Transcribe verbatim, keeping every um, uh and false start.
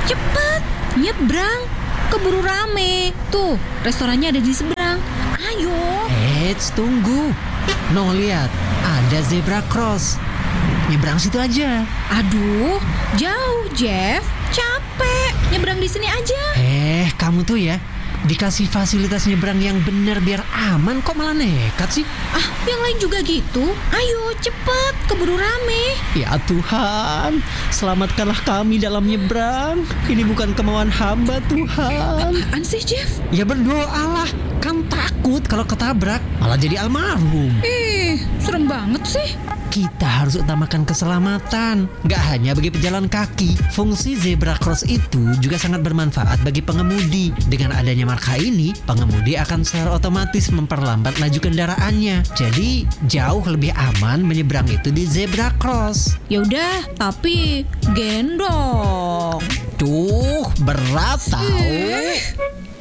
cepet, nyebrang. Keburu rame. Tuh, restorannya ada di seberang. Ayo. Eits, tunggu. No, lihat, ada zebra cross. Nyebrang situ aja. Aduh, jauh, Jeff. Capek. Nyebrang di sini aja. Eh, kamu tuh ya, dikasih fasilitas nyebrang yang benar biar aman, kok malah nekat sih? Ah, yang lain juga gitu. Ayo, cepet. Keburu rame. Ya Tuhan, selamatkanlah kami dalam nyebrang. Ini bukan kemauan hamba, Tuhan. Apaan sih, Jeff? Ya berdoalah, kan takut kalau ketabrak, malah jadi almarhum. Ih, serem banget sih. Kita harus utamakan keselamatan, gak hanya bagi pejalan kaki. Fungsi zebra cross itu juga sangat bermanfaat bagi pengemudi. Dengan adanya marka ini, pengemudi akan secara otomatis memperlambat laju kendaraannya. Jadi, jauh lebih aman menyeberang itu di zebra cross. Ya udah, tapi gendong. Tuh, berat tau. Ih.